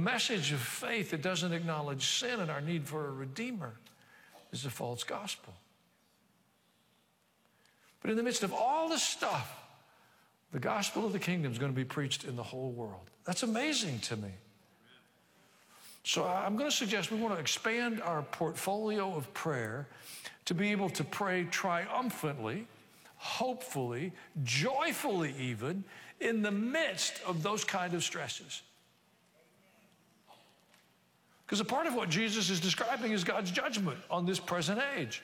message of faith that doesn't acknowledge sin and our need for a Redeemer is a false gospel. But in the midst of all this stuff, the gospel of the kingdom is going to be preached in the whole world. That's amazing to me. So I'm going to suggest we want to expand our portfolio of prayer to be able to pray triumphantly, hopefully, joyfully even, in the midst of those kind of stresses. Because a part of what Jesus is describing is God's judgment on this present age.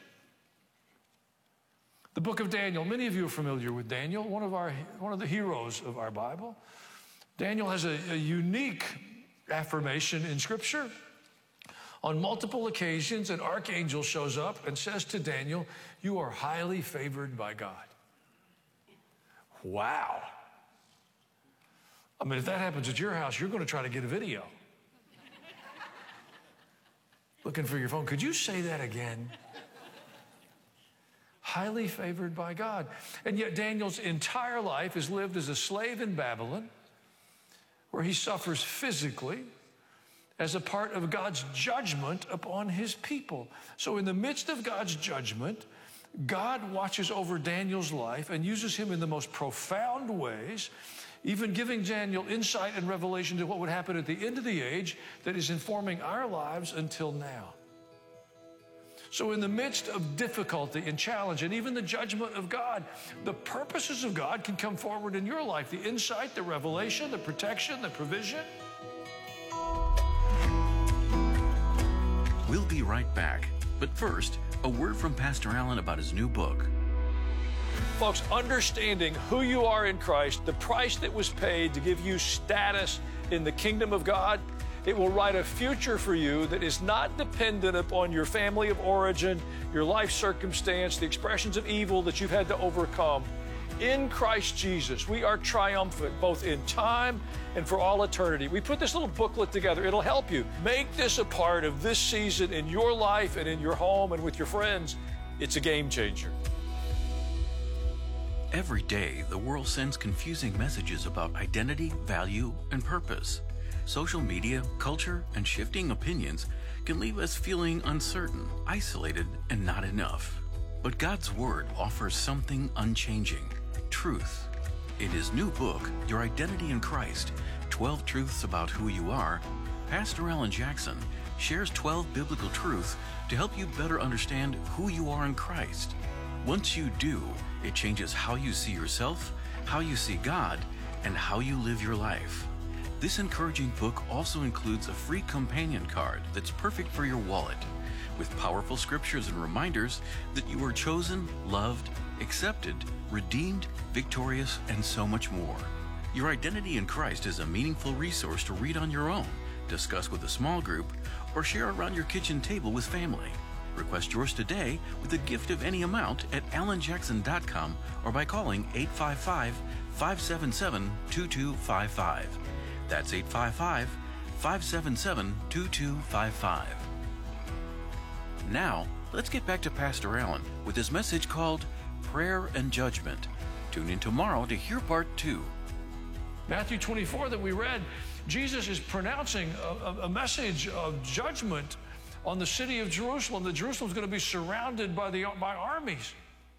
The book of Daniel, many of you are familiar with Daniel, one of the heroes of our Bible. Daniel has a unique affirmation in Scripture. On multiple occasions, an archangel shows up and says to Daniel, "You are highly favored by God." Wow. I mean, if that happens at your house, you're going to try to get a video. Looking for your phone. Could you say that again? Highly favored by God. And yet Daniel's entire life is lived as a slave in Babylon, where he suffers physically as a part of God's judgment upon his people. So in the midst of God's judgment, God watches over Daniel's life and uses him in the most profound ways, even giving Daniel insight and revelation to what would happen at the end of the age that is informing our lives until now. So in the midst of difficulty and challenge and even the judgment of God, the purposes of God can come forward in your life. The insight, the revelation, the protection, the provision. We'll be right back. But first, a word from Pastor Allen about his new book. Folks, understanding who you are in Christ, the price that was paid to give you status in the kingdom of God, it will write a future for you that is not dependent upon your family of origin, your life circumstance, the expressions of evil that you've had to overcome. In Christ Jesus, we are triumphant both in time and for all eternity. We put this little booklet together. It'll help you. Make this a part of this season in your life and in your home and with your friends. It's a game changer. Every day, the world sends confusing messages about identity, value, and purpose. Social media, culture, and shifting opinions can leave us feeling uncertain, isolated, and not enough. But God's Word offers something unchanging: truth. In his new book, Your Identity in Christ, 12 Truths About Who You Are, Pastor Alan Jackson shares 12 biblical truths to help you better understand who you are in Christ. Once you do, it changes how you see yourself, how you see God, and how you live your life. This encouraging book also includes a free companion card that's perfect for your wallet, with powerful scriptures and reminders that you are chosen, loved, accepted, redeemed, victorious, and so much more. Your Identity in Christ is a meaningful resource to read on your own, discuss with a small group, or share around your kitchen table with family. Request yours today with a gift of any amount at alanjackson.com or by calling 855-577-2255. That's 855-577-2255. Now, let's get back to Pastor Allen with his message called Prayer and Judgment. Tune in tomorrow to hear part 2. Matthew 24 that we read, Jesus is pronouncing a message of judgment on the city of Jerusalem. That Jerusalem is going to be surrounded by armies.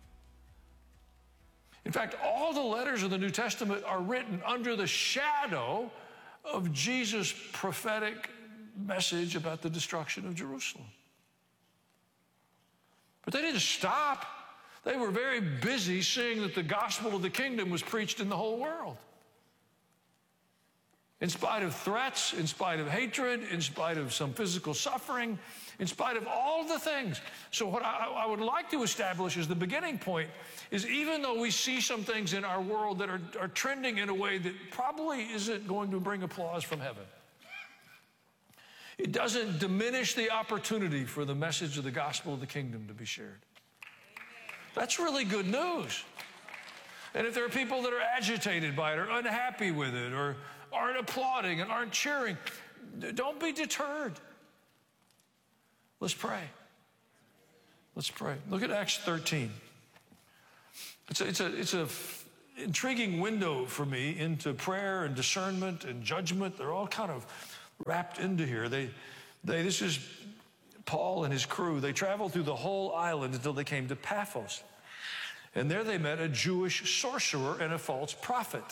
In fact, all the letters of the New Testament are written under the shadow of Jesus' prophetic message about the destruction of Jerusalem. But they didn't stop. They were very busy seeing that the gospel of the kingdom was preached in the whole world. In spite of threats, in spite of hatred, in spite of some physical suffering, in spite of all the things. So what I would like to establish as the beginning point is, even though we see some things in our world that are trending in a way that probably isn't going to bring applause from heaven, it doesn't diminish the opportunity for the message of the gospel of the kingdom to be shared. That's really good news. And if there are people that are agitated by it or unhappy with it or aren't applauding and aren't cheering, don't be deterred. Let's pray. Let's pray. Look at Acts 13. It's a intriguing window for me into prayer and discernment and judgment. They're all kind of wrapped into here. This is Paul and his crew. They traveled through the whole island until they came to Paphos. And there they met a Jewish sorcerer and a false prophet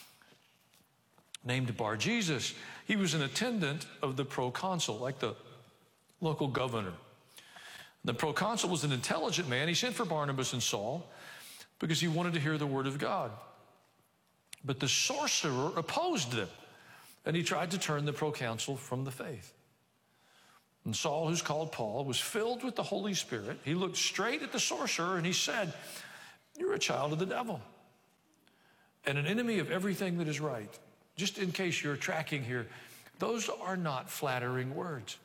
named Bar-Jesus. He was an attendant of the proconsul, like the local governor. The proconsul was an intelligent man. He sent for Barnabas and Saul because he wanted to hear the word of God. But the sorcerer opposed them, and he tried to turn the proconsul from the faith. And Saul, who's called Paul, was filled with the Holy Spirit. He looked straight at the sorcerer and he said, "You're a child of the devil and an enemy of everything that is right." Just in case you're tracking here, those are not flattering words.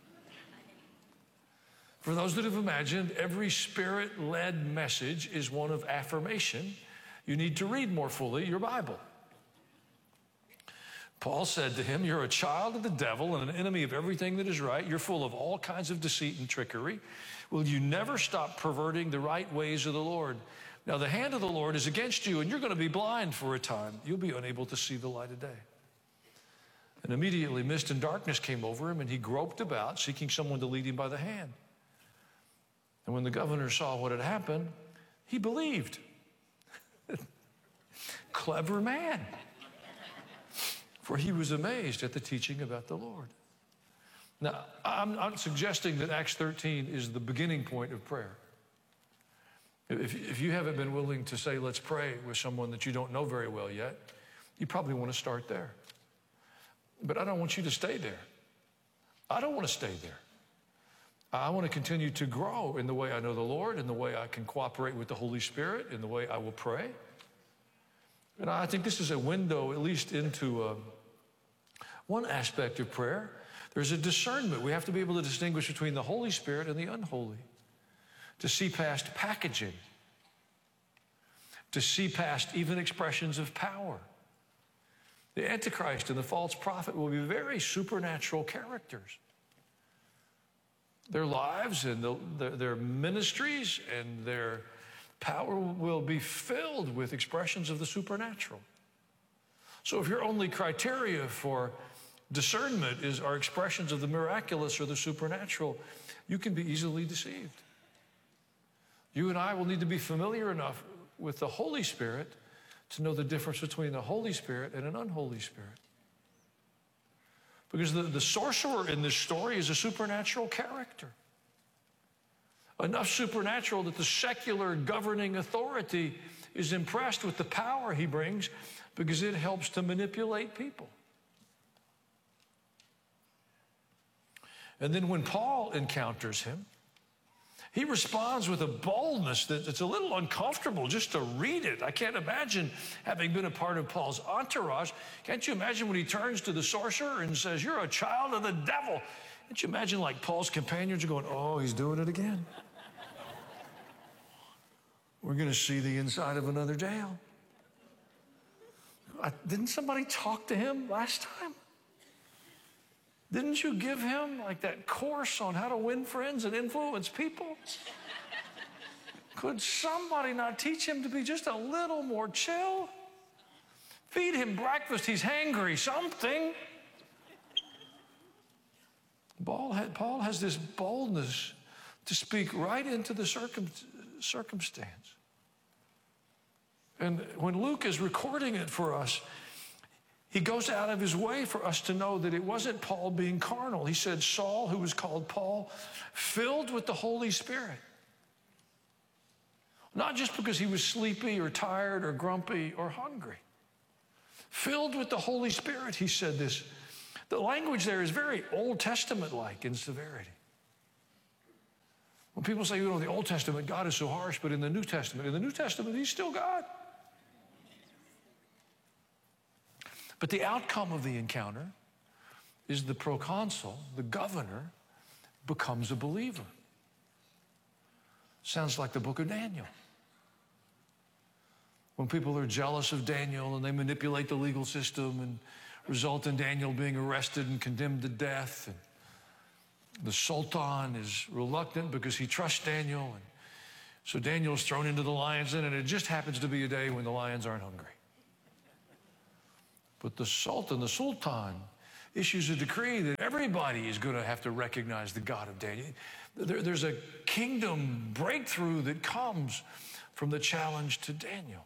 For those that have imagined every Spirit-led message is one of affirmation, you need to read more fully your Bible. Paul said to him, "You're a child of the devil and an enemy of everything that is right. You're full of all kinds of deceit and trickery. Will you never stop perverting the right ways of the Lord? Now the hand of the Lord is against you, and you're going to be blind for a time. You'll be unable to see the light of day." And immediately mist and darkness came over him, and he groped about, seeking someone to lead him by the hand. And when the governor saw what had happened, he believed. Clever man. For he was amazed at the teaching about the Lord. Now, I'm not suggesting that Acts 13 is the beginning point of prayer. If you haven't been willing to say, let's pray with someone that you don't know very well yet, you probably want to start there. But I don't want you to stay there. I don't want to stay there. I want to continue to grow in the way I know the Lord, in the way I can cooperate with the Holy Spirit, in the way I will pray. And I think this is a window, at least into one aspect of prayer. There's a discernment. We have to be able to distinguish between the Holy Spirit and the unholy, to see past packaging, to see past even expressions of power. The Antichrist and the false prophet will be very supernatural characters. Their lives and their ministries and their power will be filled with expressions of the supernatural. So if your only criteria for discernment are expressions of the miraculous or the supernatural, you can be easily deceived. You and I will need to be familiar enough with the Holy Spirit to know the difference between the Holy Spirit and an unholy spirit. Because the sorcerer in this story is a supernatural character. Enough supernatural that the secular governing authority is impressed with the power he brings because it helps to manipulate people. And then when Paul encounters him, he responds with a boldness that's a little uncomfortable just to read it. I can't imagine having been a part of Paul's entourage. Can't you imagine when he turns to the sorcerer and says, "You're a child of the devil"? Can't you imagine like Paul's companions are going, "Oh, he's doing it again. We're going to see the inside of another jail." Didn't somebody talk to him last time? Didn't you give him like that course on how to win friends and influence people? Could somebody not teach him to be just a little more chill? Feed him breakfast, he's hangry, something. Paul has this boldness to speak right into the circumstance. And when Luke is recording it for us, he goes out of his way for us to know that it wasn't Paul being carnal. He said Saul, who was called Paul, filled with the Holy Spirit. Not just because he was sleepy or tired or grumpy or hungry. Filled with the Holy Spirit, he said this. The language there is very Old Testament-like in severity. When people say, the Old Testament, God is so harsh, but in the New Testament, he's still God. But the outcome of the encounter is the proconsul, the governor, becomes a believer. Sounds like the book of Daniel. When people are jealous of Daniel and they manipulate the legal system and result in Daniel being arrested and condemned to death. And the Sultan is reluctant because he trusts Daniel. And so Daniel is thrown into the lion's den, and it just happens to be a day when the lions aren't hungry. But the Sultan issues a decree that everybody is going to have to recognize the God of Daniel. There's a kingdom breakthrough that comes from the challenge to Daniel.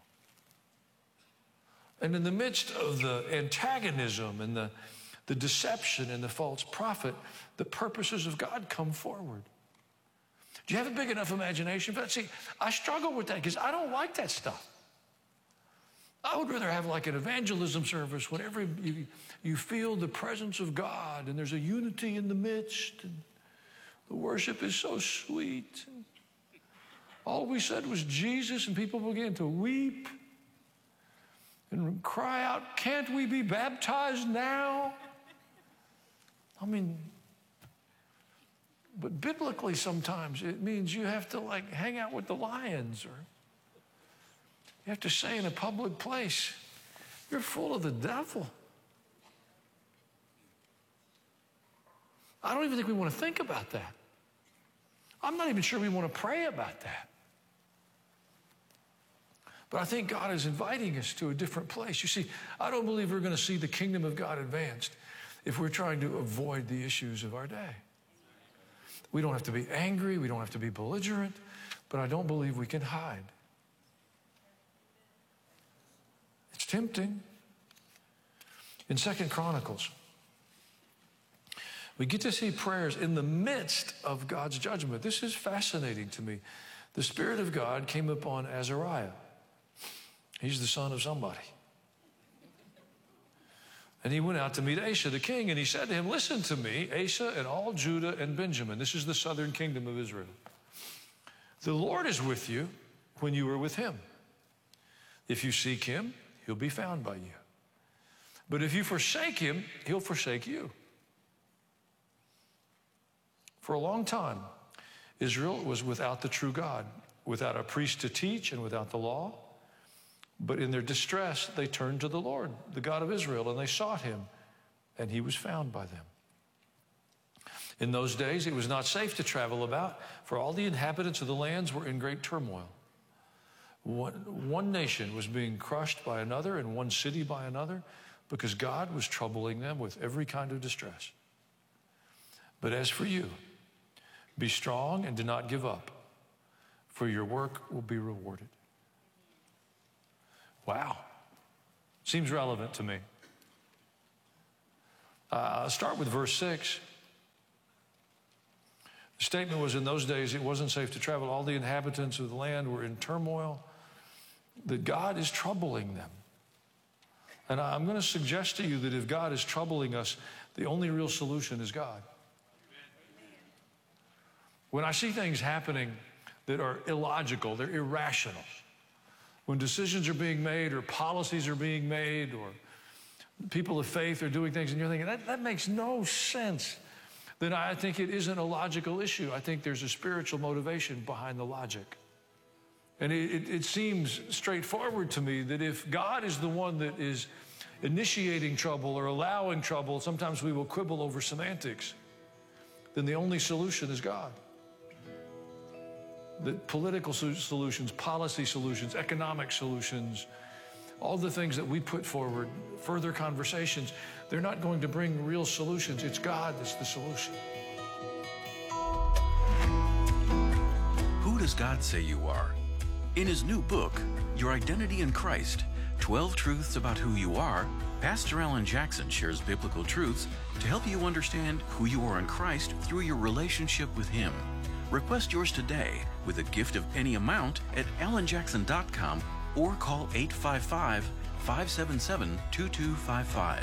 And in the midst of the antagonism and the deception and the false prophet, the purposes of God come forward. Do you have a big enough imagination for that? See, I struggle with that because I don't like that stuff. I would rather have like an evangelism service whenever you feel the presence of God and there's a unity in the midst and the worship is so sweet. All we said was Jesus, and people began to weep and cry out, "Can't we be baptized now?" I mean, but biblically sometimes it means you have to like hang out with the lions, or you have to say in a public place, "You're full of the devil." I don't even think we want to think about that. I'm not even sure we want to pray about that. But I think God is inviting us to a different place. You see, I don't believe we're going to see the kingdom of God advanced if we're trying to avoid the issues of our day. We don't have to be angry. We don't have to be belligerent. But I don't believe we can hide. It's tempting. In 2 Chronicles, we get to see prayers in the midst of God's judgment. This is fascinating to me. The Spirit of God came upon Azariah. He's the son of somebody. And he went out to meet Asa, the king, and he said to him, "Listen to me, Asa and all Judah and Benjamin." This is the southern kingdom of Israel. "The Lord is with you when you are with him. If you seek him, he'll be found by you. But if you forsake him, he'll forsake you." For a long time, Israel was without the true God, without a priest to teach and without the law. But in their distress, they turned to the Lord, the God of Israel, and they sought him, and he was found by them. In those days, it was not safe to travel about, for all the inhabitants of the lands were in great turmoil. One nation was being crushed by another, and one city by another, because God was troubling them with every kind of distress. But as for you, be strong and do not give up, for your work will be rewarded. Wow. Seems relevant to me. I'll start with verse 6. The statement was, in those days it wasn't safe to travel. All the inhabitants of the land were in turmoil. That God is troubling them. And I'm going to suggest to you that if God is troubling us, the only real solution is God. When I see things happening that are illogical, they're irrational, when decisions are being made or policies are being made or people of faith are doing things and you're thinking, that makes no sense, then I think it isn't a logical issue. I think there's a spiritual motivation behind the logic. And it seems straightforward to me that if God is the one that is initiating trouble or allowing trouble, sometimes we will quibble over semantics, then the only solution is God. That political solutions, policy solutions, economic solutions, all the things that we put forward, further conversations, they're not going to bring real solutions. It's God that's the solution. Who does God say you are? In his new book, Your Identity in Christ, 12 Truths About Who You Are, Pastor Alan Jackson shares biblical truths to help you understand who you are in Christ through your relationship with him. Request yours today with a gift of any amount at alanjackson.com or call 855-577-2255.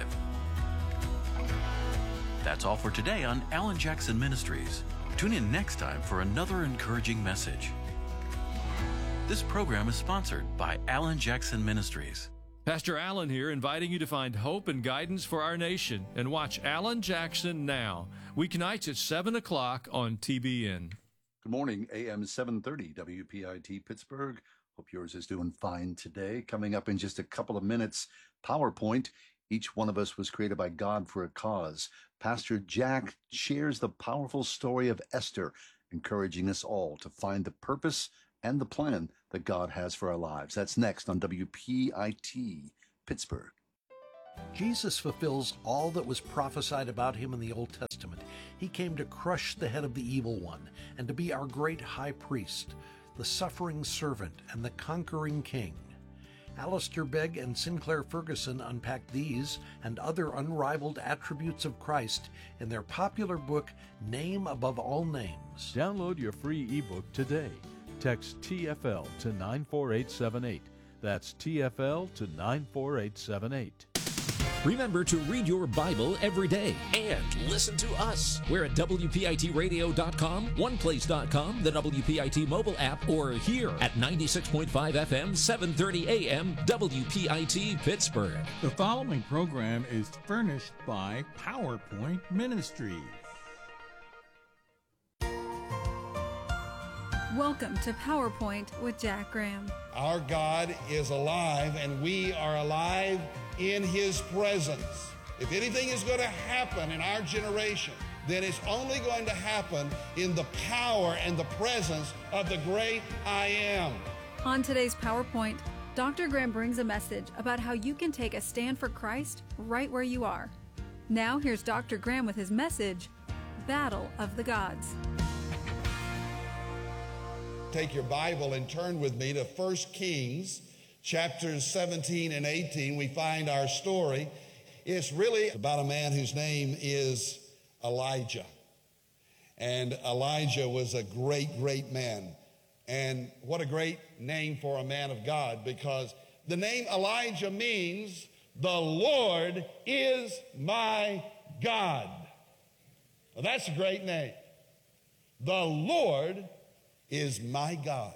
That's all for today on Alan Jackson Ministries. Tune in next time for another encouraging message. This program is sponsored by Alan Jackson Ministries. Pastor Alan here, inviting you to find hope and guidance for our nation and watch Alan Jackson Now, weeknights at 7 o'clock on TBN. Good morning, AM 730 WPIT Pittsburgh. Hope yours is doing fine today. Coming up in just a couple of minutes, PowerPoint. Each one of us was created by God for a cause. Pastor Jack shares the powerful story of Esther, encouraging us all to find the purpose and the plan that God has for our lives. That's next on WPIT Pittsburgh. Jesus fulfills all that was prophesied about him in the Old Testament. He came to crush the head of the evil one and to be our great high priest, the suffering servant and the conquering king. Alistair Begg and Sinclair Ferguson unpack these and other unrivaled attributes of Christ in their popular book, Name Above All Names. Download your free ebook today. Text TFL to 94878. That's TFL to 94878. Remember to read your Bible every day and listen to us. We're at WPITradio.com, OnePlace.com, the WPIT mobile app, or here at 96.5 FM, 730 AM, WPIT Pittsburgh. The following program is furnished by PowerPoint Ministries. Welcome to PowerPoint with Jack Graham. Our God is alive, and we are alive in His presence. If anything is going to happen in our generation, then it's only going to happen in the power and the presence of the great I Am. On today's PowerPoint, Dr. Graham brings a message about how you can take a stand for Christ right where you are. Now here's Dr. Graham with his message, Battle of the Gods. Take your Bible and turn with me to 1 Kings, chapters 17 and 18. We find our story. It's really about a man whose name is Elijah. And Elijah was a great, great man. And what a great name for a man of God, because the name Elijah means the Lord is my God. Well, that's a great name. The Lord is my God.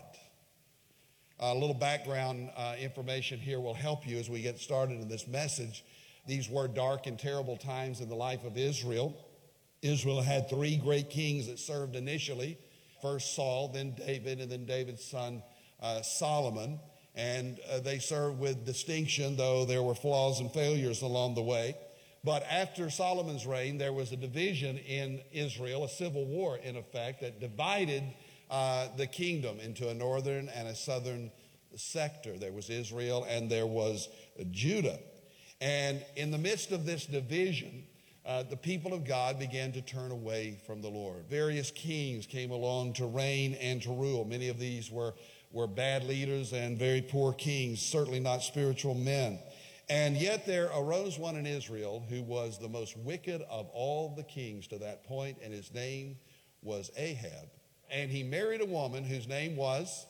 A little background information here will help you as we get started in this message. These were dark and terrible times in the life of Israel. Israel had three great kings that served initially. First Saul, then David, and then David's son Solomon. And they served with distinction, though there were flaws and failures along the way. But after Solomon's reign, there was a division in Israel, a civil war in effect, that divided the kingdom into a northern and a southern sector. There was Israel and there was Judah. And in the midst of this division, the people of God began to turn away from the Lord. Various kings came along to reign and to rule. Many of these were bad leaders and very poor kings, certainly not spiritual men. And yet there arose one in Israel who was the most wicked of all the kings to that point, and his name was Ahab. And he married a woman whose name was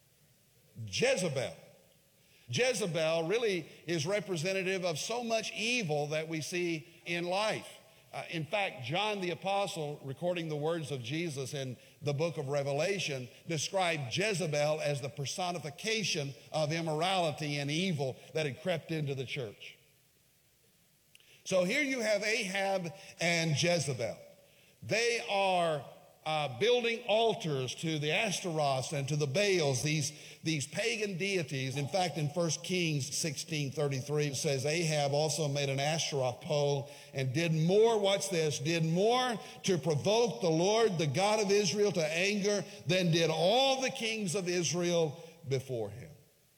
Jezebel. Jezebel really is representative of so much evil that we see in life. In fact, John the Apostle, recording the words of Jesus in the book of Revelation, described Jezebel as the personification of immorality and evil that had crept into the church. So here you have Ahab and Jezebel. They are building altars to the Ashtaroths and to the Baals, these pagan deities. In fact, in 1 Kings 16:33, it says, Ahab also made an Ashtaroth pole and did more, watch this, did more to provoke the Lord, the God of Israel, to anger than did all the kings of Israel before him.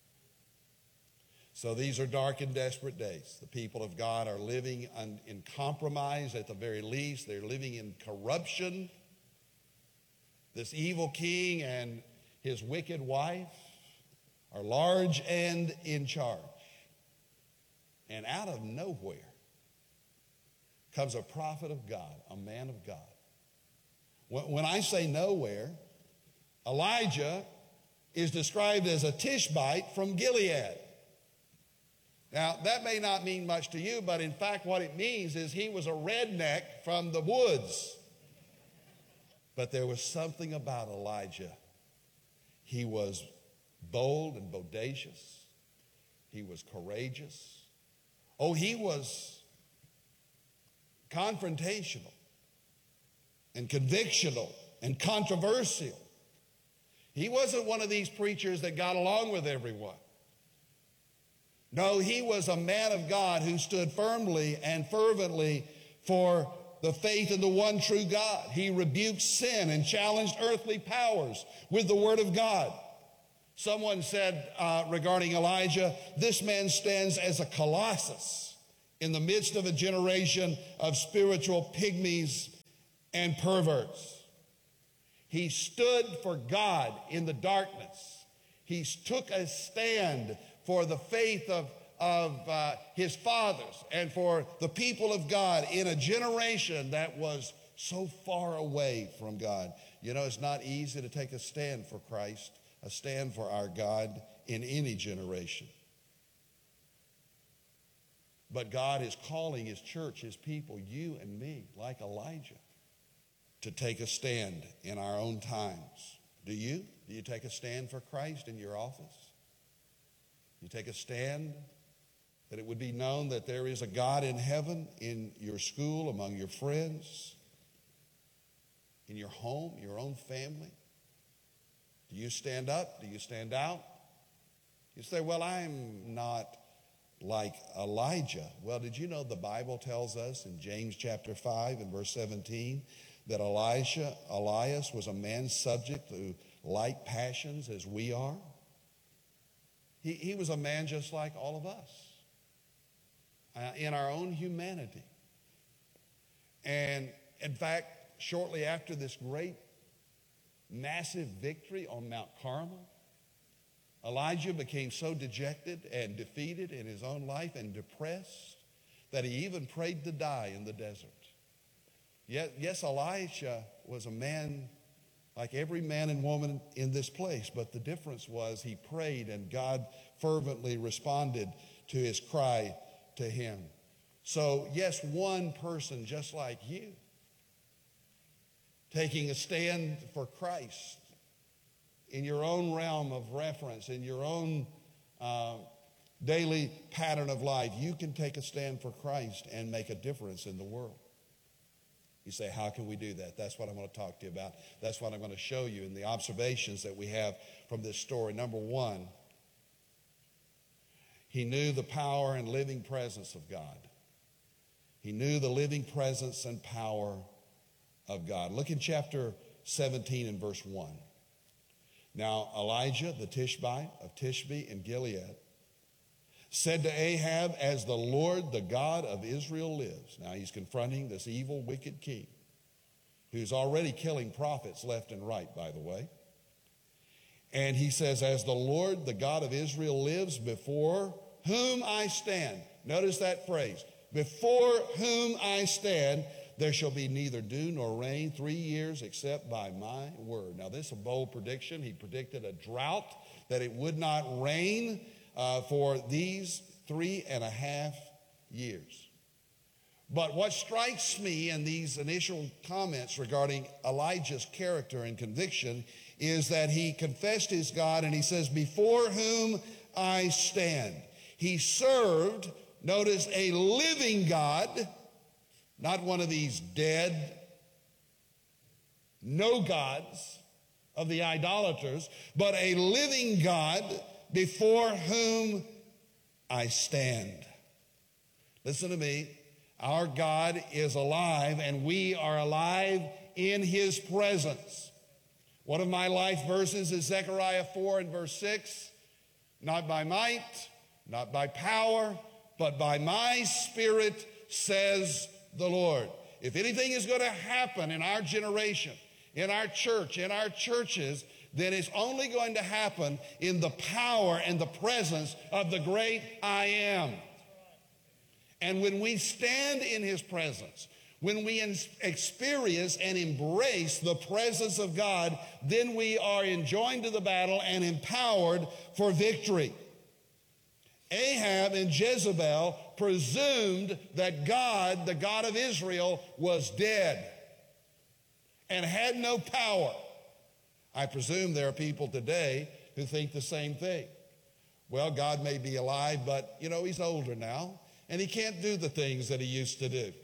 So these are dark and desperate days. The people of God are living in compromise at the very least. They're living in corruption. This evil king and his wicked wife are large and in charge. And out of nowhere comes a prophet of God, a man of God. When I say nowhere, Elijah is described as a Tishbite from Gilead. Now, that may not mean much to you, but in fact what it means is he was a redneck from the woods. But there was something about Elijah. He was bold and bodacious. He was courageous. Oh, he was confrontational and convictional and controversial. He wasn't one of these preachers that got along with everyone. No, he was a man of God who stood firmly and fervently for the faith in the one true God. He rebuked sin and challenged earthly powers with the word of God. Someone said regarding Elijah, this man stands as a colossus in the midst of a generation of spiritual pygmies and perverts. He stood for God in the darkness. He took a stand for the faith of his fathers and for the people of God in a generation that was so far away from God. You know, it's not easy to take a stand for Christ, a stand for our God in any generation. But God is calling his church, his people, you and me, like Elijah, to take a stand in our own times. Do you? Do you take a stand for Christ in your office? You take a stand that it would be known that there is a God in heaven, in your school, among your friends, in your home, your own family? Do you stand up? Do you stand out? You say, well, I'm not like Elijah. Well, did you know the Bible tells us in James chapter 5 and verse 17 that Elias was a man subject to like passions as we are? He was a man just like all of us in our own humanity. And in fact, shortly after this great, massive victory on Mount Carmel, Elijah became so dejected and defeated in his own life and depressed that he even prayed to die in the desert. Yes, Elisha was a man like every man and woman in this place, but the difference was he prayed and God fervently responded to his cry to him. So, yes, one person just like you, taking a stand for Christ in your own realm of reference, in your own daily pattern of life, you can take a stand for Christ and make a difference in the world. You say, how can we do that? That's what I'm going to talk to you about. That's what I'm going to show you in the observations that we have from this story. Number one, he knew the power and living presence of God. He knew the living presence and power of God. Look in chapter 17 and verse 1. Now Elijah the Tishbite of Tishbe in Gilead said to Ahab, as the Lord, the God of Israel lives. Now he's confronting this evil, wicked king who's already killing prophets left and right, by the way. And he says, as the Lord, the God of Israel lives, before whom I stand. Notice that phrase. Before whom I stand, there shall be neither dew nor rain 3 years except by my word. Now this is a bold prediction. He predicted a drought, that it would not rain for these 3.5 years. But what strikes me in these initial comments regarding Elijah's character and conviction is that he confessed his God and he says, before whom I stand. He served, notice, a living God, not one of these dead, no gods of the idolaters, but a living God before whom I stand. Listen to me. Our God is alive, and we are alive in his presence. One of my life verses is Zechariah 4 and verse 6. Not by might, not by power, but by my Spirit, says the Lord. If anything is going to happen in our generation, in our church, in our churches, then it's only going to happen in the power and the presence of the great I am. And when we stand in his presence, when we experience and embrace the presence of God, then we are enjoined to the battle and empowered for victory. Ahab and Jezebel presumed that God, the God of Israel, was dead and had no power. I presume there are people today who think the same thing. Well, God may be alive, but, he's older now, and he can't do the things that he used to do.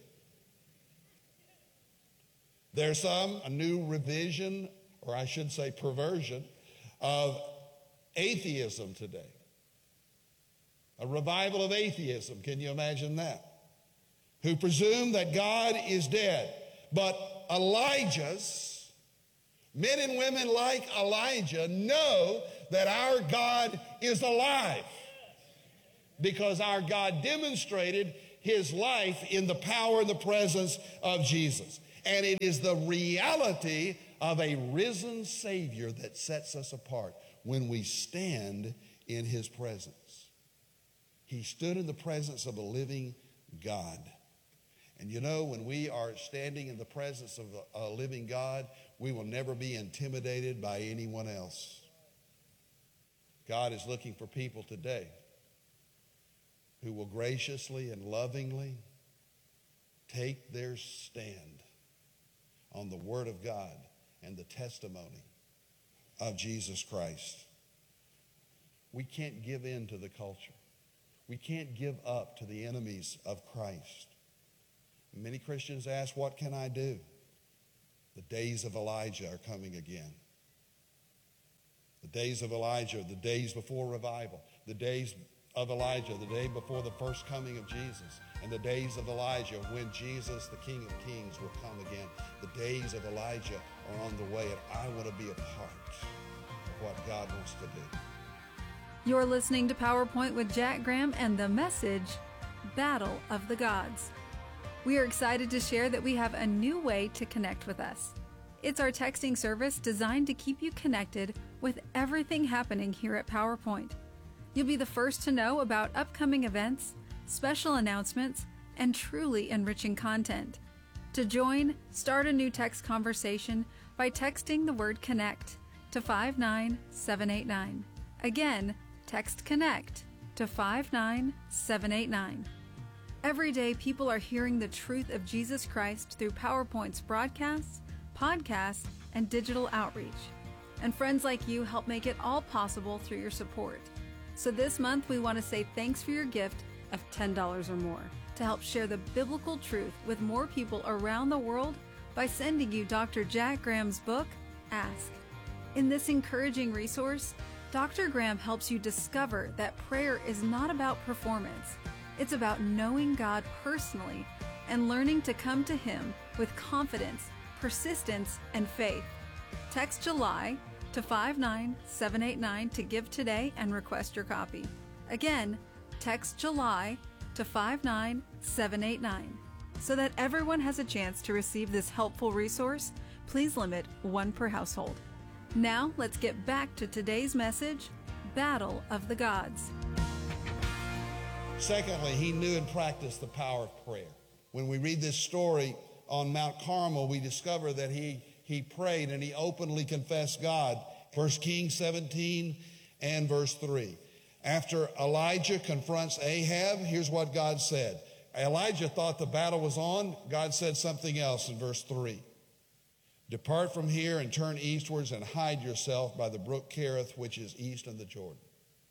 There's a new revision, or I should say perversion, of atheism today. A revival of atheism, can you imagine that? Who presume that God is dead. But Elijah's, men and women like Elijah, know that our God is alive. Because our God demonstrated his life in the power and the presence of Jesus. And it is the reality of a risen Savior that sets us apart when we stand in his presence. He stood in the presence of a living God. And you know, when we are standing in the presence of a living God, we will never be intimidated by anyone else. God is looking for people today who will graciously and lovingly take their stand on the Word of God and the testimony of Jesus Christ. We can't give in to the culture. We can't give up to the enemies of Christ. Many Christians ask, what can I do? The days of Elijah are coming again. The days of Elijah, the days before revival, the days of Elijah, the day before the first coming of Jesus, and the days of Elijah when Jesus, the King of Kings, will come again. The days of Elijah are on the way, and I want to be a part of what God wants to do. You're listening to PowerPoint with Jack Graham and the message, Battle of the Gods. We are excited to share that we have a new way to connect with us. It's our texting service designed to keep you connected with everything happening here at PowerPoint. You'll be the first to know about upcoming events, special announcements, and truly enriching content. To join, start a new text conversation by texting the word CONNECT to 59789. Again, text CONNECT to 59789. Every day, people are hearing the truth of Jesus Christ through PowerPoint's broadcasts, podcasts, and digital outreach. And friends like you help make it all possible through your support. So this month, we want to say thanks for your gift of $10 or more to help share the biblical truth with more people around the world by sending you Dr. Jack Graham's book, Ask. In this encouraging resource, Dr. Graham helps you discover that prayer is not about performance. It's about knowing God personally and learning to come to Him with confidence, persistence, and faith. Text July to 59789 to give today and request your copy. Again, text July to 59789. So that everyone has a chance to receive this helpful resource, please limit one per household. Now, let's get back to today's message, Battle of the Gods. Secondly, he knew and practiced the power of prayer. When we read this story on Mount Carmel, we discover that he prayed and he openly confessed God. 1 Kings 17 and verse 3. After Elijah confronts Ahab, here's what God said. Elijah thought the battle was on. God said something else in verse 3. Depart from here and turn eastwards and hide yourself by the brook Kerith, which is east of the Jordan.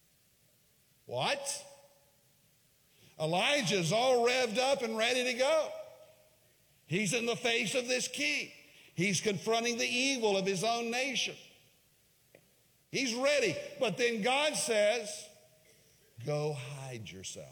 What? Elijah's all revved up and ready to go. He's in the face of this king. He's confronting the evil of his own nation. He's ready. But then God says, go hide yourself.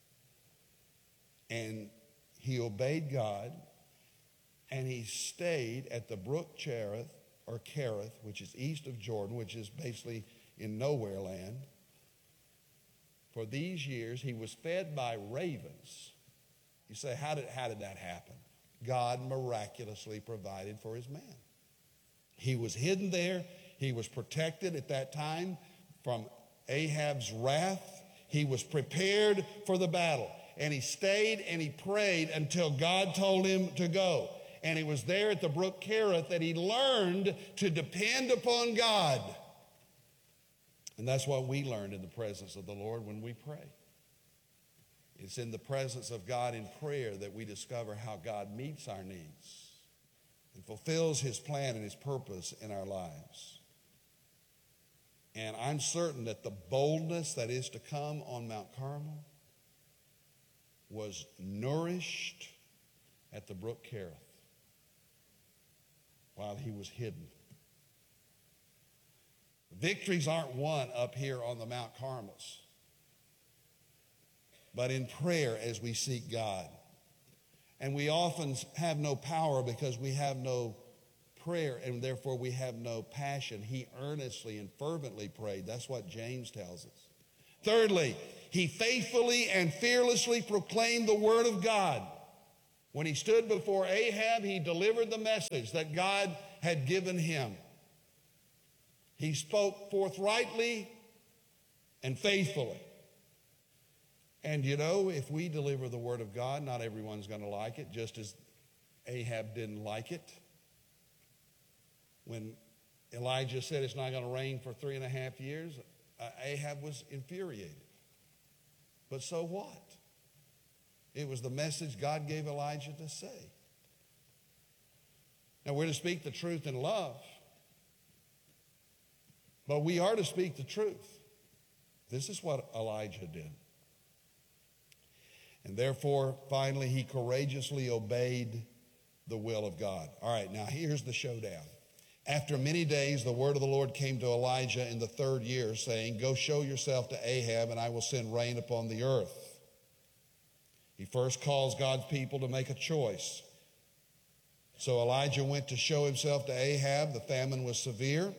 And he obeyed God, and he stayed at the brook Cherith, or Kerith, which is east of Jordan, which is basically in nowhere land. For these years, he was fed by ravens. You say, how did that happen? God miraculously provided for his man. He was hidden there. He was protected at that time from Ahab's wrath. He was prepared for the battle. And he stayed and he prayed until God told him to go. And it was there at the brook Kerith that he learned to depend upon God. And that's what we learned in the presence of the Lord when we pray. It's in the presence of God in prayer that we discover how God meets our needs and fulfills his plan and his purpose in our lives. And I'm certain that the boldness that is to come on Mount Carmel was nourished at the brook Kerith while he was hidden. Victories aren't won up here on the Mount Carmels, but in prayer as we seek God. And we often have no power because we have no prayer, and therefore we have no passion. He earnestly and fervently prayed. That's what James tells us. Thirdly, he faithfully and fearlessly proclaimed the word of God. When he stood before Ahab, he delivered the message that God had given him. He spoke forthrightly and faithfully. And you know, if we deliver the word of God, not everyone's going to like it, just as Ahab didn't like it. When Elijah said it's not going to rain for 3.5 years, Ahab was infuriated. But so what? It was the message God gave Elijah to say. Now, we're to speak the truth in love, but we are to speak the truth. This is what Elijah did. And therefore, finally, he courageously obeyed the will of God. All right, now here's the showdown. After many days, the word of the Lord came to Elijah in the 3rd year, saying, "Go show yourself to Ahab, and I will send rain upon the earth." He first calls God's people to make a choice. So Elijah went to show himself to Ahab. The famine was severe.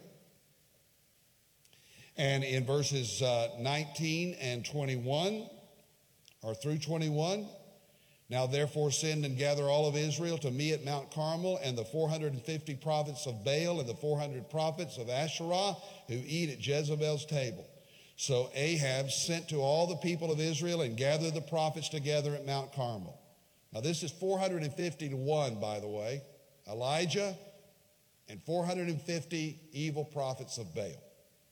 And in verses 19 and 21, or through 21, "Now therefore send and gather all of Israel to me at Mount Carmel, and the 450 prophets of Baal and the 400 prophets of Asherah who eat at Jezebel's table." So Ahab sent to all the people of Israel and gathered the prophets together at Mount Carmel. Now this is 450 to 1, by the way. Elijah and 450 evil prophets of Baal.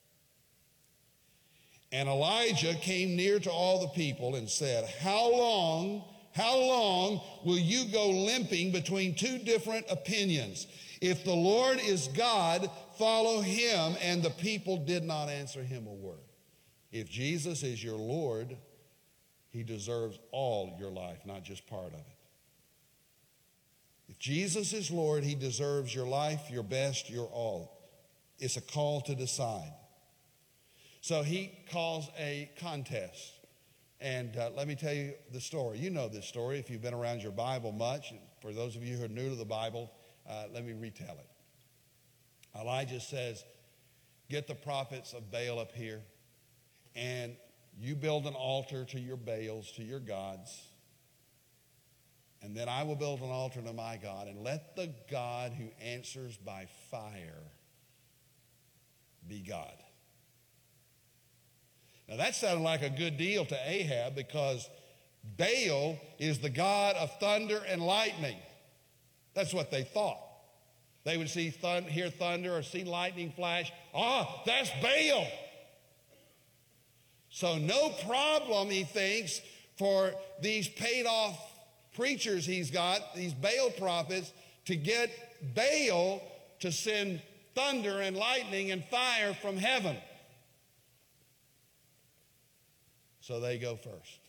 And Elijah came near to all the people and said, How long will you go limping between two different opinions? If the Lord is God, follow him. And the people did not answer him a word. If Jesus is your Lord, he deserves all your life, not just part of it. If Jesus is Lord, he deserves your life, your best, your all. It's a call to decide. So he calls a contest. And let me tell you the story. You know this story if you've been around your Bible much. For those of you who are new to the Bible, let me retell it. Elijah says, "Get the prophets of Baal up here, and you build an altar to your Baals, to your gods. And then I will build an altar to my God, and let the God who answers by fire be God." Now that sounded like a good deal to Ahab, because Baal is the god of thunder and lightning. That's what they thought. They would hear thunder or see lightning flash. Oh, that's Baal. So no problem, he thinks, for these paid-off preachers he's got, these Baal prophets, to get Baal to send thunder and lightning and fire from heaven. So they go first.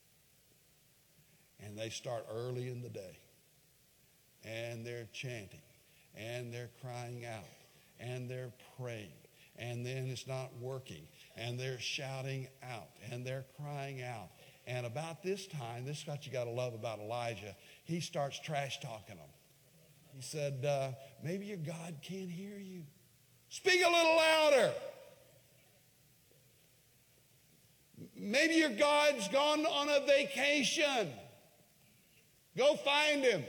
And they start early in the day. And they're chanting. And they're crying out. And they're praying. And then it's not working. And they're shouting out. And they're crying out. And about this time, this is what you got to love about Elijah, he starts trash talking them. He said, maybe your God can't hear you. Speak a little louder. Maybe your God's gone on a vacation. Go find him.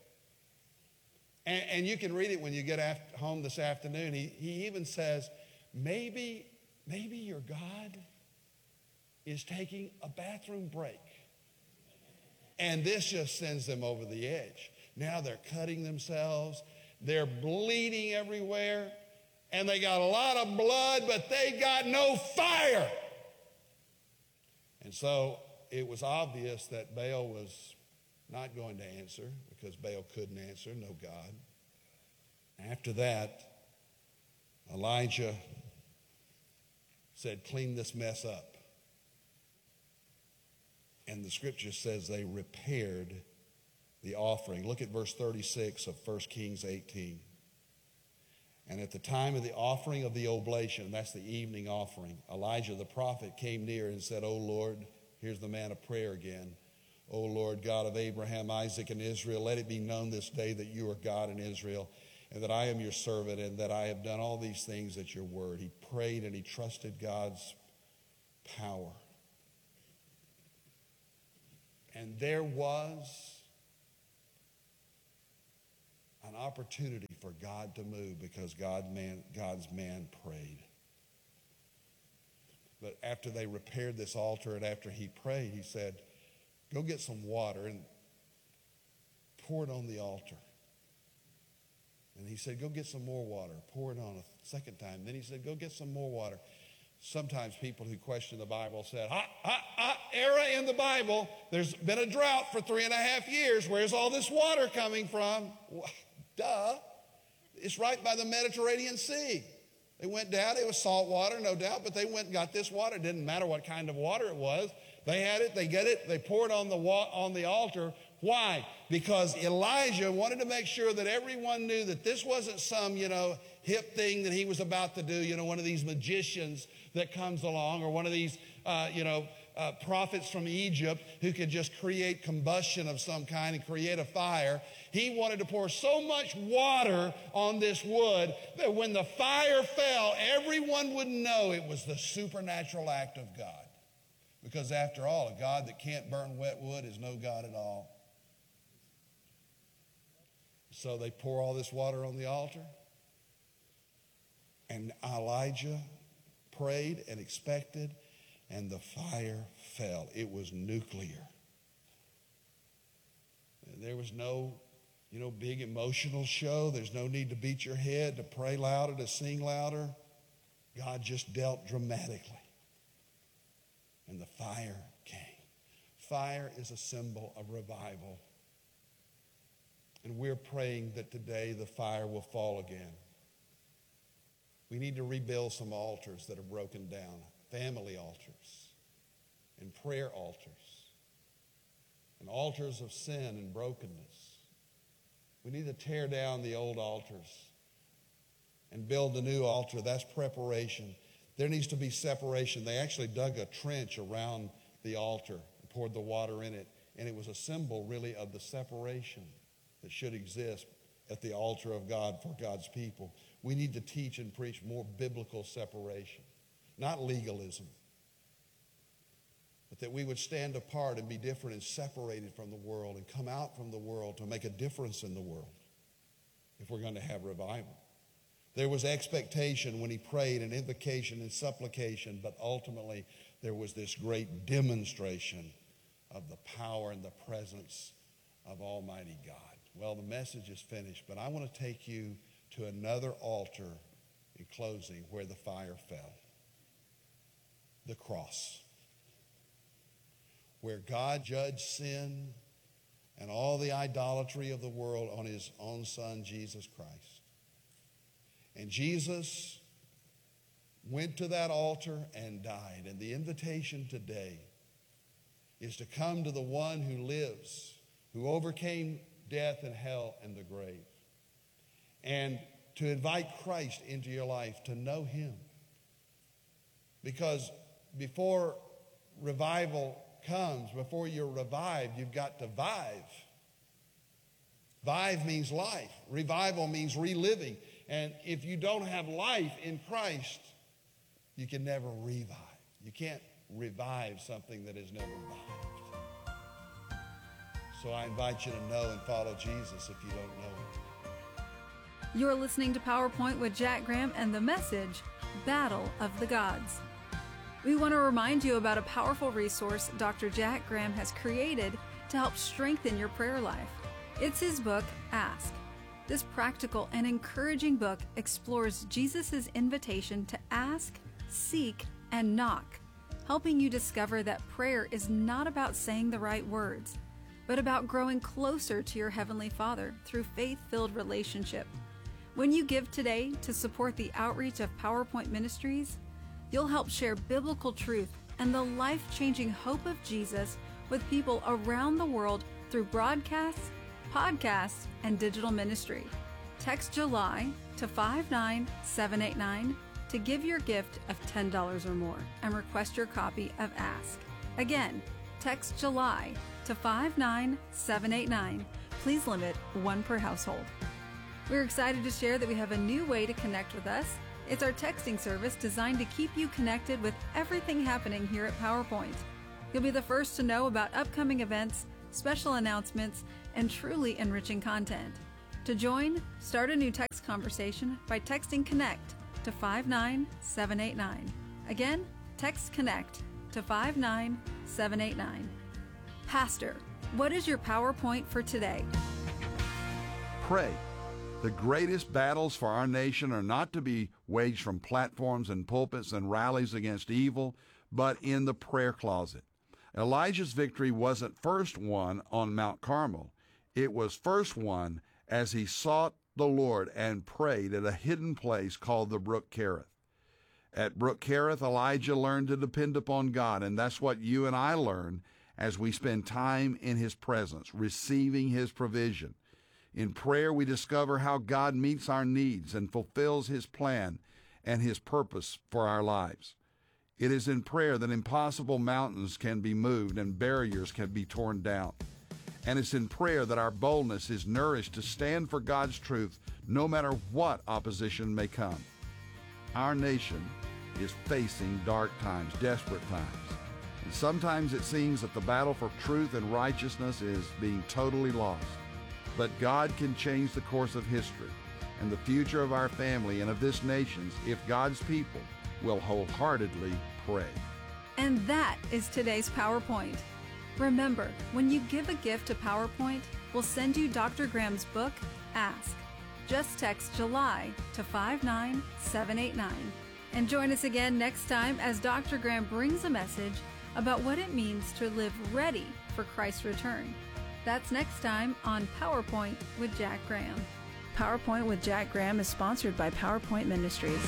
And you can read it when you get home this afternoon. He even says, maybe your God is taking a bathroom break. And this just sends them over the edge. Now they're cutting themselves. They're bleeding everywhere. And they got a lot of blood, but they got no fire. And so it was obvious that Baal was not going to answer, because Baal couldn't answer, no God. After that, Elijah said, clean this mess up. And the scripture says they repaired the offering. Look at verse 36 of 1 Kings 18. And at the time of the offering of the oblation, that's the evening offering, Elijah the prophet came near and said, O Lord, here's the man of prayer again. O Lord, God of Abraham, Isaac, and Israel, let it be known this day that you are God in Israel, and that I am your servant, and that I have done all these things at your word. He prayed and he trusted God's power. And there was an opportunity for God to move because God's man prayed. But after they repaired this altar and after he prayed, he said, go get some water and pour it on the altar. And he said, go get some more water. Pour it on a second time. Then he said, go get some more water. Sometimes people who question the Bible said, era in the Bible, there's been a drought for 3.5 years. Where's all this water coming from? Well, duh. It's right by the Mediterranean Sea. They went down. It was salt water, no doubt, but they went and got this water. It didn't matter what kind of water it was. They had it. They get it. They poured on the altar. Why? Because Elijah wanted to make sure that everyone knew that this wasn't some, hip thing that he was about to do, one of these magicians that comes along, or one of these, prophets from Egypt who could just create combustion of some kind and create a fire. He wanted to pour so much water on this wood that when the fire fell, everyone would know it was the supernatural act of God. Because after all, a God that can't burn wet wood is no God at all. So they pour all this water on the altar. And Elijah prayed and expected, and the fire fell. It was nuclear. There was no, big emotional show. There's no need to beat your head, to pray louder, to sing louder. God just dealt dramatically. And the fire came. Fire is a symbol of revival. And we're praying that today the fire will fall again. We need to rebuild some altars that are broken down, family altars and prayer altars and altars of sin and brokenness. We need to tear down the old altars and build a new altar. That's preparation. There needs to be separation. They actually dug a trench around the altar and poured the water in it, and it was a symbol really of the separation that should exist at the altar of God for God's people. We need to teach and preach more biblical separation, not legalism, but that we would stand apart and be different and separated from the world and come out from the world to make a difference in the world if we're going to have revival. There was expectation when he prayed and invocation and supplication, but ultimately there was this great demonstration of the power and the presence of Almighty God. Well, the message is finished, but I want to take you to another altar in closing where the fire fell. The cross. Where God judged sin and all the idolatry of the world on his own Son, Jesus Christ. And Jesus went to that altar and died. And the invitation today is to come to the one who lives, who overcame death and hell and the grave, and to invite Christ into your life, to know him. Because before revival comes, before you're revived, you've got to vive. Vive means life. Revival means reliving. And if you don't have life in Christ, you can never revive. You can't revive something that is never revived. So I invite you to know and follow Jesus if you don't know him. You're listening to PowerPoint with Jack Graham and the message, Battle of the Gods. We want to remind you about a powerful resource Dr. Jack Graham has created to help strengthen your prayer life. It's his book, Ask. This practical and encouraging book explores Jesus' invitation to ask, seek, and knock, helping you discover that prayer is not about saying the right words, but about growing closer to your Heavenly Father through faith-filled relationship. When you give today to support the outreach of PowerPoint Ministries, you'll help share biblical truth and the life-changing hope of Jesus with people around the world through broadcasts, podcasts, and digital ministry. Text July to 59789 to give your gift of $10 or more and request your copy of Ask. Again, text July to 59789. Please limit one per household. We're excited to share that we have a new way to connect with us. It's our texting service designed to keep you connected with everything happening here at PowerPoint. You'll be the first to know about upcoming events, special announcements, and truly enriching content. To join, start a new text conversation by texting CONNECT to 59789. Again, text CONNECT to 59789. Pastor, what is your PowerPoint for today? Pray. The greatest battles for our nation are not to be waged from platforms and pulpits and rallies against evil, but in the prayer closet. Elijah's victory wasn't first won on Mount Carmel. It was first won as he sought the Lord and prayed at a hidden place called the Brook Kerith. At Brook Kerith, Elijah learned to depend upon God, and that's what you and I learn as we spend time in his presence, receiving his provision. In prayer, we discover how God meets our needs and fulfills his plan and his purpose for our lives. It is in prayer that impossible mountains can be moved and barriers can be torn down. And it's in prayer that our boldness is nourished to stand for God's truth no matter what opposition may come. Our nation is facing dark times, desperate times. And sometimes it seems that the battle for truth and righteousness is being totally lost. But God can change the course of history and the future of our family and of this nation if God's people will wholeheartedly pray. And that is today's PowerPoint. Remember, when you give a gift to PowerPoint, we'll send you Dr. Graham's book, Ask. Just text July to 59789. And join us again next time as Dr. Graham brings a message about what it means to live ready for Christ's return. That's next time on PowerPoint with Jack Graham. PowerPoint with Jack Graham is sponsored by PowerPoint Ministries.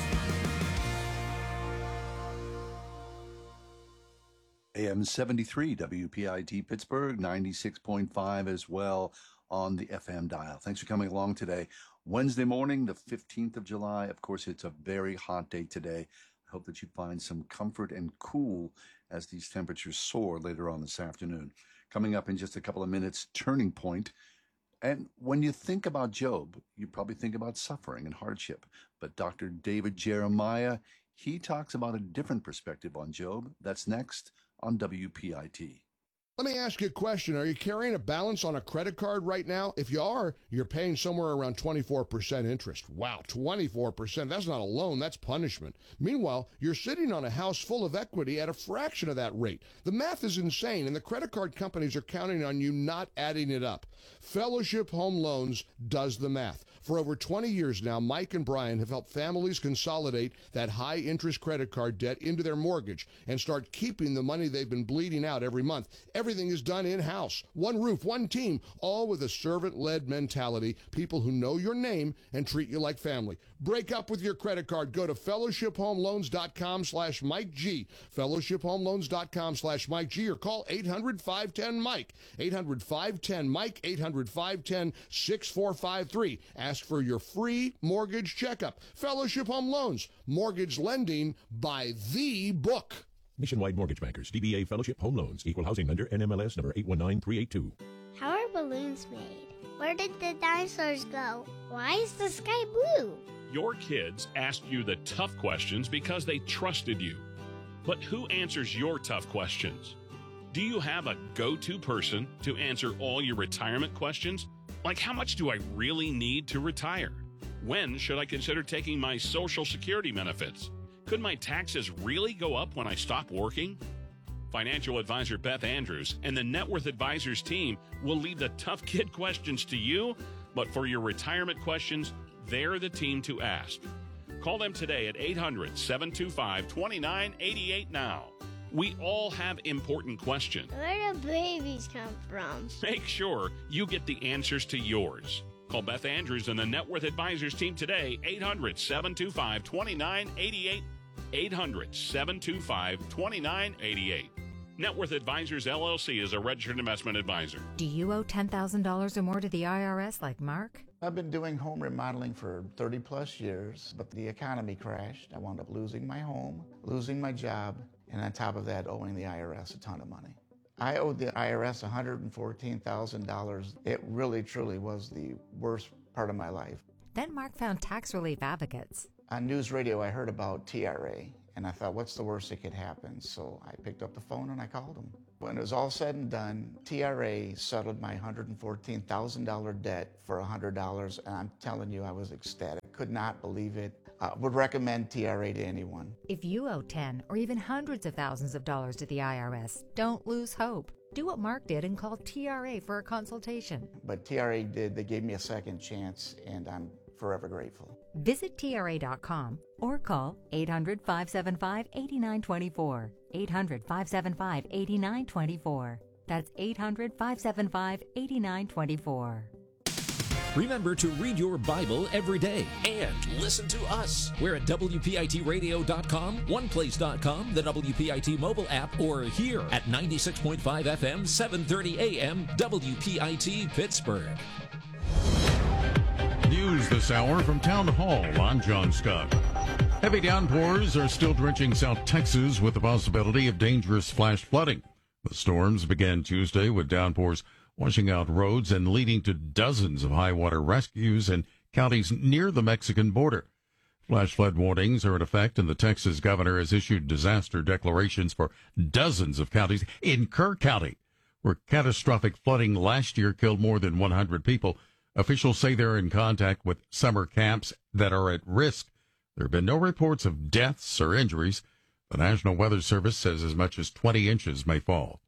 AM 73 WPIT Pittsburgh, 96.5 as well on the FM dial. Thanks for coming along today. Wednesday morning, the 15th of July. Of course, it's a very hot day today. I hope that you find some comfort and cool as these temperatures soar later on this afternoon. Coming up in just a couple of minutes, Turning Point. And when you think about Job, you probably think about suffering and hardship. But Dr. David Jeremiah, he talks about a different perspective on Job. That's next on WPIT. Let me ask you a question. Are you carrying a balance on a credit card right now? If you are, you're paying somewhere around 24% interest. Wow, 24%. That's not a loan, that's punishment. Meanwhile, you're sitting on a house full of equity at a fraction of that rate. The math is insane, and the credit card companies are counting on you not adding it up. Fellowship Home Loans does the math. For over 20 years now, Mike and Brian have helped families consolidate that high-interest credit card debt into their mortgage and start keeping the money they've been bleeding out every month. Everything is done in-house. One roof, one team, all with a servant-led mentality, people who know your name and treat you like family. Break up with your credit card. Go to fellowshiphomeloans.com/Mike G. fellowshiphomeloans.com/Mike G, or call 800-510-MIKE. 800-510-MIKE, 800-510-6453. Ask for your free mortgage checkup. Fellowship Home Loans, mortgage lending by the book. Nationwide Mortgage Bankers, DBA Fellowship Home Loans, Equal Housing Lender, NMLS number 819382. How are balloons made? Where did the dinosaurs go? Why is the sky blue? Your kids asked you the tough questions because they trusted you. But who answers your tough questions? Do you have a go-to person to answer all your retirement questions? Like, how much do I really need to retire? When should I consider taking my Social Security benefits? Could my taxes really go up when I stop working? Financial advisor Beth Andrews and the Net Worth Advisors team will leave the tough kid questions to you, but for your retirement questions, they're the team to ask. Call them today at 800-725-2988 now. We all have important questions. Where do babies come from? Make sure you get the answers to yours. Call Beth Andrews and the Net Worth Advisors team today, 800-725-2988. 800-725-2988. Net Worth Advisors, LLC is a registered investment advisor. Do you owe $10,000 or more to the IRS like Mark? I've been doing home remodeling for 30 plus years, but the economy crashed. I wound up losing my home, losing my job, and on top of that, owing the IRS a ton of money. I owed the IRS $114,000. It really, truly was the worst part of my life. Then Mark found tax relief advocates. On news radio, I heard about TRA, and I thought, what's the worst that could happen? So I picked up the phone and I called them. When it was all said and done, TRA settled my $114,000 debt for $100, and I'm telling you, I was ecstatic. Could not believe it. Would recommend TRA to anyone. If you owe 10 or even hundreds of thousands of dollars to the IRS, don't lose hope. Do what Mark did and call TRA for a consultation. But TRA did. They gave me a second chance, and I'm forever grateful. Visit TRA.com or call 800-575-8924. 800-575-8924. That's 800-575-8924. Remember to read your Bible every day and listen to us. We're at WPITradio.com, OnePlace.com, the WPIT mobile app, or here at 96.5 FM, 730 AM, WPIT Pittsburgh. News this hour from Town Hall. I'm John Scott. Heavy downpours are still drenching South Texas with the possibility of dangerous flash flooding. The storms began Tuesday with downpours washing out roads and leading to dozens of high water rescues in counties near the Mexican border. Flash flood warnings are in effect, and the Texas governor has issued disaster declarations for dozens of counties. In Kerr County, where catastrophic flooding last year killed more than 100 people, officials say they're in contact with summer camps that are at risk. There have been no reports of deaths or injuries. The National Weather Service says as much as 20 inches may fall.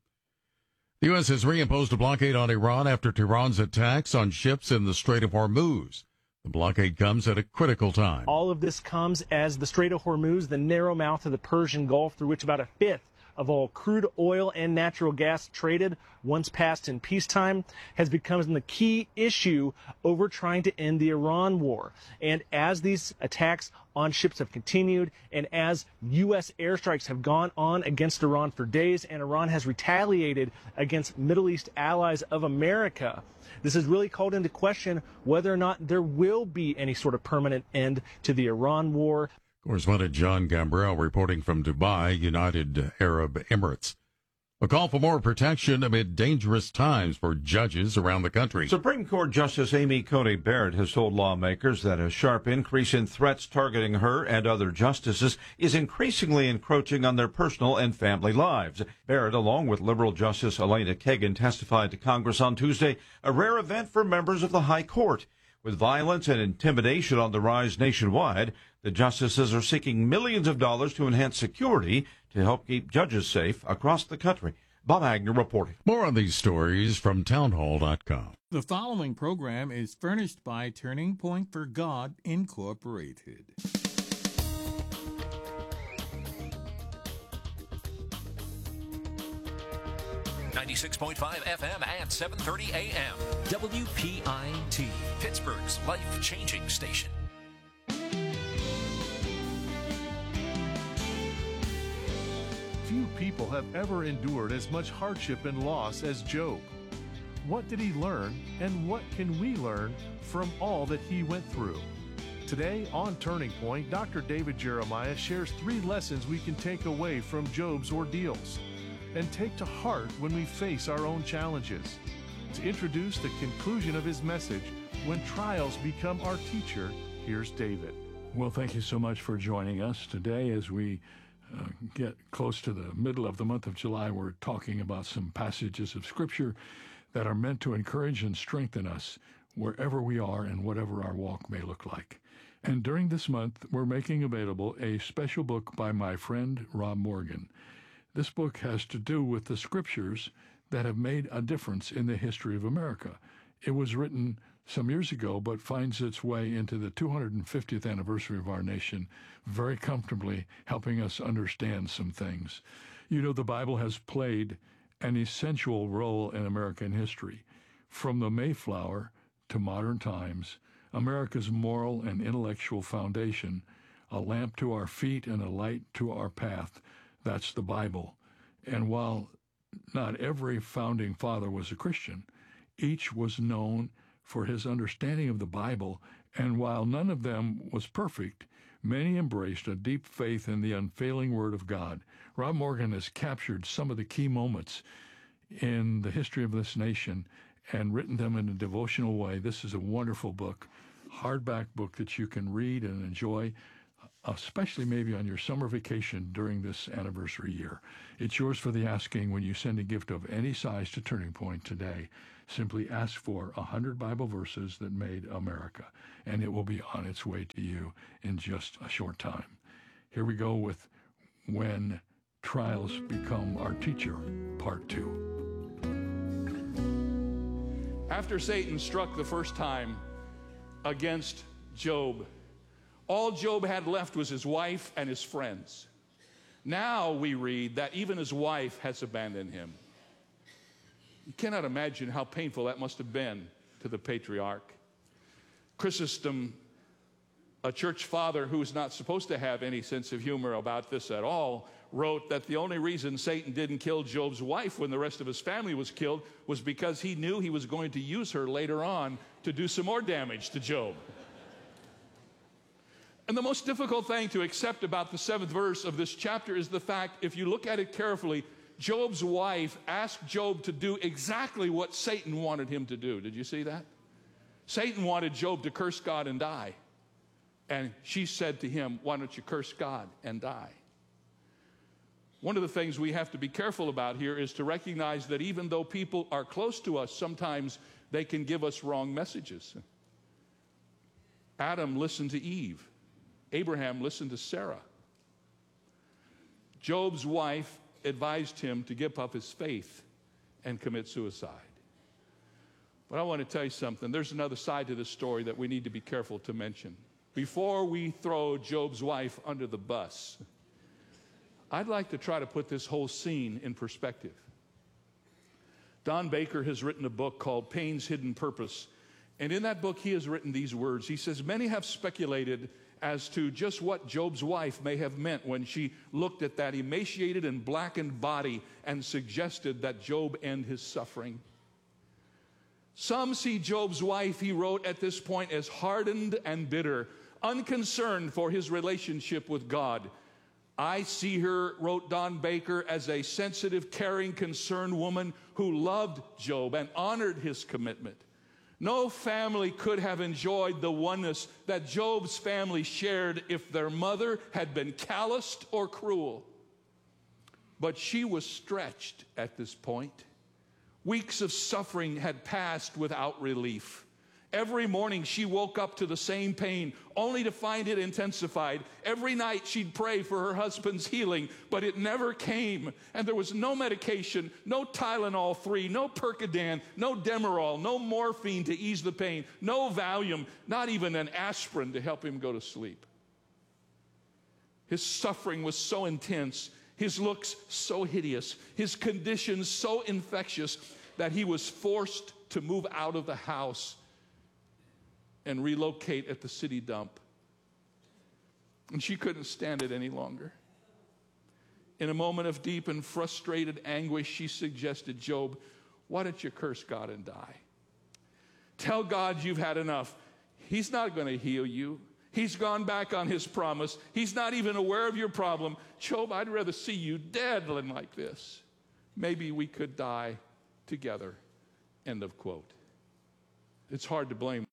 The U.S. has reimposed a blockade on Iran after Tehran's attacks on ships in the Strait of Hormuz. The blockade comes at a critical time. All of this comes as the Strait of Hormuz, the narrow mouth of the Persian Gulf through which about a fifth of all crude oil and natural gas traded, once passed in peacetime, has become the key issue over trying to end the Iran war. And as these attacks on ships have continued, and as U.S. airstrikes have gone on against Iran for days, and Iran has retaliated against Middle East allies of America, this has really called into question whether or not there will be any sort of permanent end to the Iran war. Correspondent John Gambrell reporting from Dubai, United Arab Emirates. A call for more protection amid dangerous times for judges around the country. Supreme Court Justice Amy Coney Barrett has told lawmakers that a sharp increase in threats targeting her and other justices is increasingly encroaching on their personal and family lives. Barrett, along with liberal Justice Elena Kagan, testified to Congress on Tuesday, a rare event for members of the High Court. With violence and intimidation on the rise nationwide, the justices are seeking millions of dollars to enhance security to help keep judges safe across the country. Bob Agnew reporting. More on these stories from townhall.com. The following program is furnished by Turning Point for God, Incorporated. .5 FM at 7:30 a.m. WPIT, Pittsburgh's life-changing station. Few people have ever endured as much hardship and loss as Job. What did he learn, and what can we learn from all that he went through? Today on Turning Point, Dr. David Jeremiah shares 3 lessons we can take away from Job's ordeals and take to heart when we face our own challenges. To introduce the conclusion of his message, When Trials Become Our Teacher, here's David. Well, thank you so much for joining us today as we get close to the middle of the month of July. We're talking about some passages of Scripture that are meant to encourage and strengthen us wherever we are and whatever our walk may look like. And during this month, we're making available a special book by my friend Rob Morgan. This book has to do with the Scriptures that have made a difference in the history of America. It was written some years ago, but finds its way into the 250th anniversary of our nation, very comfortably helping us understand some things. You know, the Bible has played an essential role in American history. From the Mayflower to modern times, America's moral and intellectual foundation, a lamp to our feet and a light to our path, that's the Bible. And while not every founding father was a Christian, each was known for his understanding of the Bible, and while none of them was perfect, many embraced a deep faith in the unfailing Word of God. Rob Morgan has captured some of the key moments in the history of this nation and written them in a devotional way. This is a wonderful book, hardback book that you can read and enjoy. especially maybe on your summer vacation during this anniversary year. It's yours for the asking when you send a gift of any size to Turning Point today. Simply ask for 100 Bible verses that made America, and it will be on its way to you in just a short time. Here we go with When Trials Become Our Teacher, Part 2. After Satan struck the first time against Job, all Job had left was his wife and his friends. Now we read that even his wife has abandoned him. You cannot imagine how painful that must have been to the patriarch. Chrysostom, a church father who is not supposed to have any sense of humor about this at all, wrote that the only reason Satan didn't kill Job's wife when the rest of his family was killed was because he knew he was going to use her later on to do some more damage to Job. And the most difficult thing to accept about the 7th verse of this chapter is the fact, if you look at it carefully, Job's wife asked Job to do exactly what Satan wanted him to do. Did you see that? Satan wanted Job to curse God and die. And she said to him, why don't you curse God and die? One of the things we have to be careful about here is to recognize that even though people are close to us, sometimes they can give us wrong messages. Adam listened to Eve. Abraham listened to Sarah. Job's wife advised him to give up his faith and commit suicide. But I want to tell you something. There's another side to this story that we need to be careful to mention. Before we throw Job's wife under the bus, I'd like to try to put this whole scene in perspective. Don Baker has written a book called Pain's Hidden Purpose. And in that book, he has written these words. He says, many have speculated as to just what Job's wife may have meant when she looked at that emaciated and blackened body and suggested that Job end his suffering. Some see Job's wife, he wrote at this point, as hardened and bitter, unconcerned for his relationship with God. I see her, wrote Don Baker, as a sensitive, caring, concerned woman who loved Job and honored his commitment. No family could have enjoyed the oneness that Job's family shared if their mother had been calloused or cruel. But she was stretched at this point. Weeks of suffering had passed without relief. Every morning she woke up to the same pain, only to find it intensified. Every night she'd pray for her husband's healing, but it never came. And there was no medication, no Tylenol 3, no Percodan, no Demerol, no morphine to ease the pain, no Valium, not even an aspirin to help him go to sleep. His suffering was so intense, his looks so hideous, his condition so infectious that he was forced to move out of the house and relocate at the city dump. And she couldn't stand it any longer. In a moment of deep and frustrated anguish, she suggested, Job, why don't you curse God and die? Tell God you've had enough. He's not going to heal you. He's gone back on his promise. He's not even aware of your problem. Job, I'd rather see you dead than like this. Maybe we could die together. End of quote. It's hard to blame